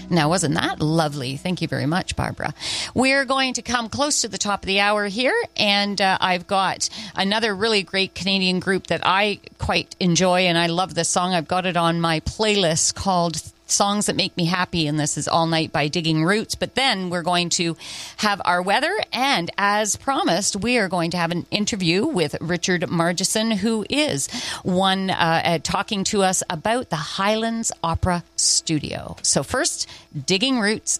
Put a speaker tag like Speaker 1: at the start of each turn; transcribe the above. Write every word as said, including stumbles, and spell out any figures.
Speaker 1: Now, wasn't that lovely? Thank you very much, Barbara. We're going to come close to the top of the hour here, and uh, I've got another really great Canadian group that I quite enjoy, and I love this song. I've got it on my playlist called Songs That Make Me Happy, and this is All Night by Digging Roots. But then we're going to have our weather, and as promised, we are going to have an interview with Richard Margison, who is one uh, uh, talking to us about the Highlands Opera Studio. So first, Digging Roots